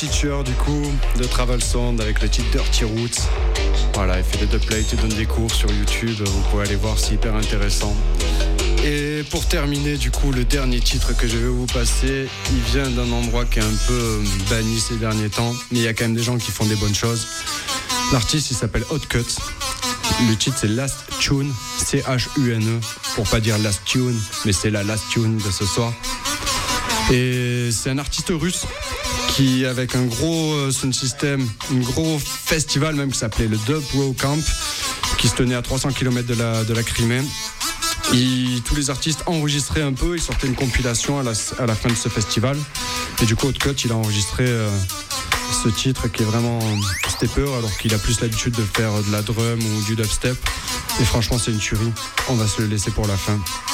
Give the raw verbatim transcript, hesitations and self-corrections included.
teacher du coup de Travel Sound avec le titre Dirty Roots. Voilà, il fait des dubplates, il donne des cours sur YouTube, vous pouvez aller voir, c'est hyper intéressant. Et pour terminer du coup, le dernier titre que je vais vous passer, il vient d'un endroit qui est un peu banni ces derniers temps, mais il y a quand même des gens qui font des bonnes choses. L'artiste il s'appelle Hot Cuts. Le titre c'est Last Tune, C H U N E, pour pas dire Last Tune, mais c'est la Last Tune de ce soir. Et c'est un artiste russe qui, avec un gros sound system, un gros festival même qui s'appelait le Dub Row Camp, qui se tenait à trois cents kilomètres de la, de la Crimée. Et tous les artistes enregistraient un peu, ils sortaient une compilation à la, à la fin de ce festival. Et du coup, Hot Cut, il a enregistré euh, ce titre qui est vraiment stepper, alors qu'il a plus l'habitude de faire de la drum ou du dubstep. Et franchement, c'est une tuerie. On va se le laisser pour la fin.